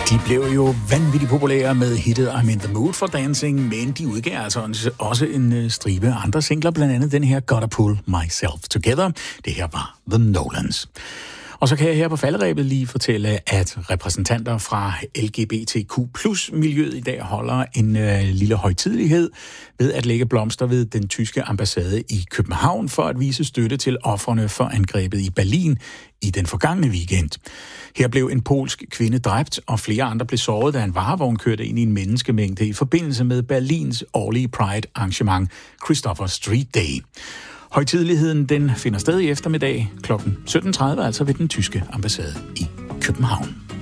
De blev jo vanvittigt populære med hittet I'm in the mood for dancing, men de udgav altså også en stribe andre singler, blandt andet den her Gotta Pull Myself Together. Det her var The Nolans. Og så kan jeg her på falderebet lige fortælle, at repræsentanter fra LGBTQ+-miljøet i dag holder en lille højtidelighed ved at lægge blomster ved den tyske ambassade i København for at vise støtte til ofrene for angrebet i Berlin i den forgangne weekend. Her blev en polsk kvinde dræbt, og flere andre blev såret, da en varevogn kørte ind i en menneskemængde i forbindelse med Berlins årlige Pride-arrangement Christopher Street Day. Højtideligheden den finder sted i eftermiddag kl. 17.30, altså ved den tyske ambassade i København.